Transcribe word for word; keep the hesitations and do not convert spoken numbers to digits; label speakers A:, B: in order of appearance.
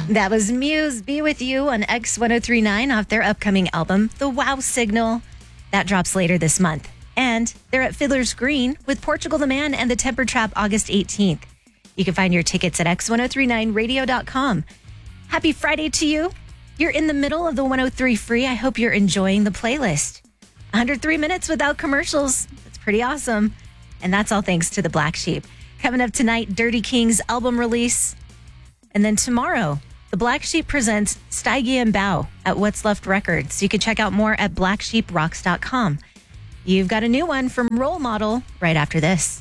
A: That was Muse, Be With You on X ten thirty-nine off their upcoming album, The Wow Signal. That drops later this month. And they're at Fiddler's Green with Portugal the Man and the Temper Trap August eighteenth. You can find your tickets at x ten thirty-nine radio dot com. Happy Friday to you. You're in the middle of the one oh three Free. I hope you're enjoying the playlist. one hundred three minutes without commercials. That's pretty awesome. And that's all thanks to the Black Sheep. Coming up tonight, Dirty King's album release. And then tomorrow, the Black Sheep presents Steige and Bow at What's Left Records. You can check out more at black sheep rocks dot com. You've got a new one from Role Model right after this.